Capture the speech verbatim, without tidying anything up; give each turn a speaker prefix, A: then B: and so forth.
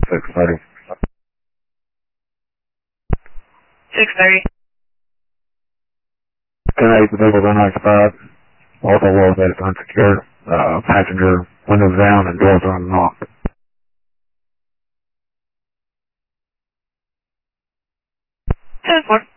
A: six thirty.
B: six thirty.
A: ten eight, the vehicle's unoccupied. Also low that it's unsecured. Uh, passenger windows down and doors are unlocked.
B: ten four.